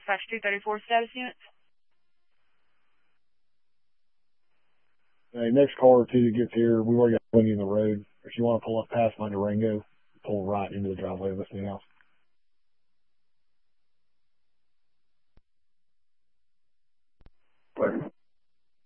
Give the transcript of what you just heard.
Dispatch 234 status units. Hey, next car or two that gets here, we already got plenty in the road. If you want to pull up past my Durango, pull right into the driveway of this new house.